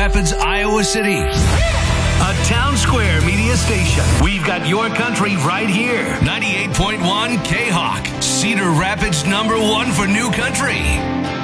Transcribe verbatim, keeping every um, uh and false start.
Rapids, Iowa City. A Town Square media station. We've got your country right here. ninety-eight point one K-Hawk. Cedar Rapids number one for new country.